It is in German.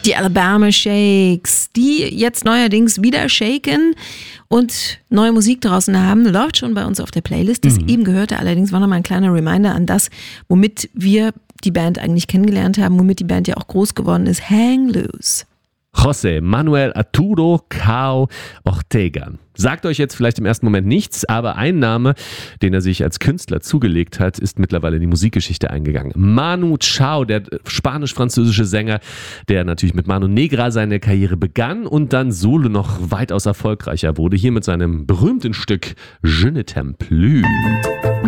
Die Alabama Shakes, die jetzt neuerdings wieder shaken und neue Musik draußen haben, läuft schon bei uns auf der Playlist. Das eben gehörte allerdings, war nochmal ein kleiner Reminder an das, womit wir die Band eigentlich kennengelernt haben, womit die Band ja auch groß geworden ist. Hang Loose. José Manuel Arturo Cao Ortega. Sagt euch jetzt vielleicht im ersten Moment nichts, aber ein Name, den er sich als Künstler zugelegt hat, ist mittlerweile in die Musikgeschichte eingegangen. Manu Chao, der spanisch-französische Sänger, der natürlich mit Mano Negra seine Karriere begann und dann solo noch weitaus erfolgreicher wurde. Hier mit seinem berühmten Stück Je ne t'aime plus.